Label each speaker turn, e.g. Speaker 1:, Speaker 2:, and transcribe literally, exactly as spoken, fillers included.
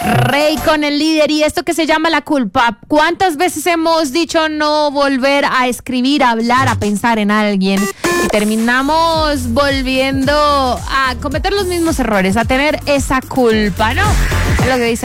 Speaker 1: Rey con el líder y esto que se llama la culpa. ¿Cuántas veces hemos dicho no volver a escribir, a hablar, a pensar en alguien y terminamos volviendo a cometer los mismos errores, a tener esa culpa, ¿no? Es lo que dice